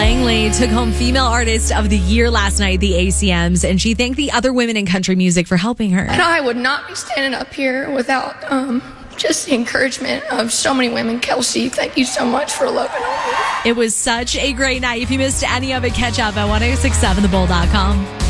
Langley took home Female Artist of the Year last night at the ACMs, and she thanked the other women in country music for helping her. And I would not be standing up here without just the encouragement of so many women. Kelsey, thank you so much for loving on me. It was such a great night. If you missed any of it, catch up at 1067thebull.com.